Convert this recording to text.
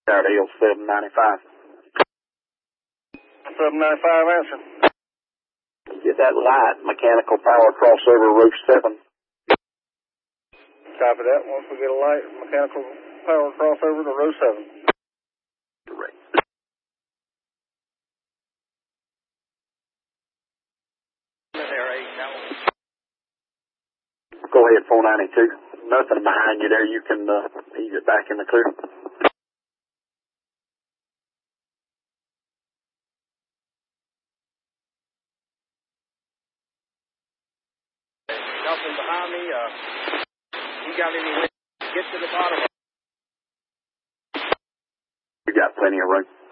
Iredale 795. 795 answer. Get that light mechanical power crossover row 7. Copy that. Once we get a light mechanical power crossover to row 7. Correct. Go ahead, 492. Nothing behind you there. You can ease it back in the clear. Nothing behind me. You got any way to get to the bottom? You got plenty of room.